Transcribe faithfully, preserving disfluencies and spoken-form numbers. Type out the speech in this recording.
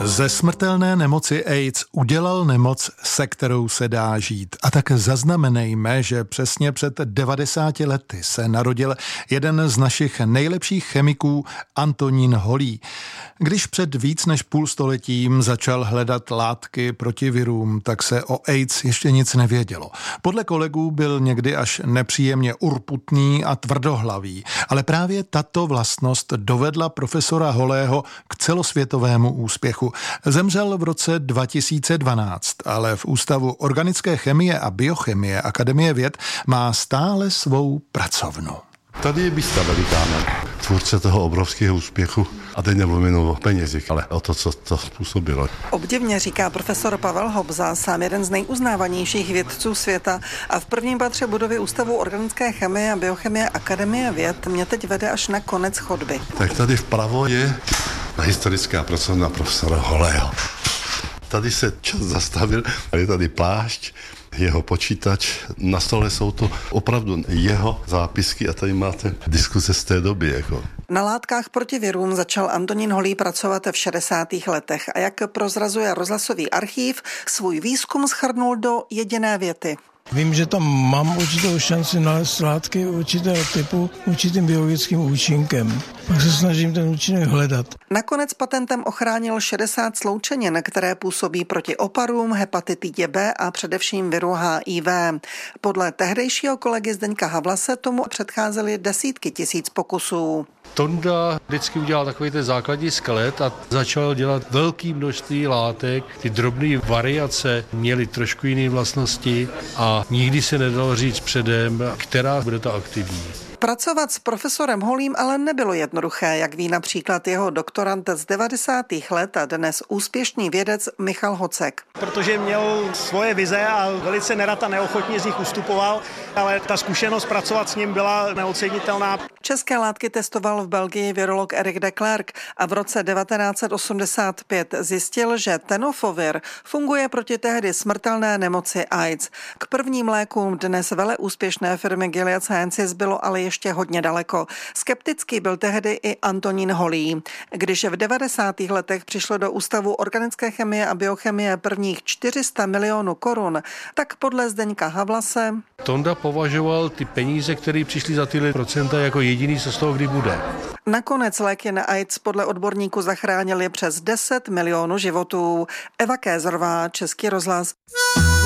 Ze smrtelné nemoci AIDS udělal nemoc, se kterou se dá žít. A tak zaznamenejme, že přesně před devadesáti lety se narodil jeden z našich nejlepších chemiků, Antonín Holý. Když před víc než půl stoletím začal hledat látky proti virům, tak se o AIDS ještě nic nevědělo. Podle kolegů byl někdy až nepříjemně urputný a tvrdohlavý, ale právě tato vlastnost dovedla profesora Holého k celosvětovému úspěchu. Zemřel v roce dva tisíce dvanáct, ale v Ústavu organické chemie a biochemie Akademie věd má stále svou pracovnu. Tady je Bista Velikánem, tvůrce toho obrovského úspěchu. A teď nemluvím o penězích, ale o to, co to způsobilo. Obdivně říká profesor Pavel Hobza, sám jeden z nejuznávanějších vědců světa, a v prvním patře budovy Ústavu organické chemie a biochemie Akademie věd mě teď vede až na konec chodby. Tak tady vpravo je historická pracovna profesora Holého. Tady se čas zastavil, a je tady plášť, jeho počítač, na stole jsou to opravdu jeho zápisky a tady máte diskuse z té doby. Jako. Na látkách proti virům začal Antonín Holý pracovat v šedesátých letech a jak prozrazuje rozhlasový archív, svůj výzkum shrnul do jediné věty. Vím, že tam mám určitou šanci nalézt látky určitého typu určitým biologickým účinkem. Pak se snažím ten účinek hledat. Nakonec patentem ochránil šedesát sloučenin, které působí proti oparům, hepatitidě B a především viru H I V. Podle tehdejšího kolegy Zdeňka Havlase tomu předcházely desítky tisíc pokusů. Tonda vždycky udělal takový ten základní skelet a začal dělat velké množství látek. Ty drobné variace měly trošku jiné vlastnosti a nikdy se nedalo říct předem, která bude ta aktivní. Pracovat s profesorem Holým ale nebylo jednoduché, jak ví například jeho doktorant z devadesátých let a dnes úspěšný vědec Michal Hocek. Protože měl svoje vize a velice nerad a neochotně z nich ustupoval, ale ta zkušenost pracovat s ním byla neocenitelná. České látky testoval v Belgii virolog Erik de Klerk a v roce devatenáct set osmdesát pět zjistil, že tenofovir funguje proti tehdy smrtelné nemoci AIDS. K prvním lékům dnes veleúspěšné firmy Gilead Sciences bylo ale ještě hodně daleko. Skeptický byl tehdy i Antonín Holý. Když v devadesátých letech přišlo do Ústavu organické chemie a biochemie prvních čtyři sta milionů korun, tak podle Zdeňka Havlase Tonda považoval ty peníze, které přišly za tyhle procenta, jako jediný, co z toho kdy bude. Nakonec léky na AIDS podle odborníků zachránili přes deset milionů životů. Eva Kézerová, Český rozhlas.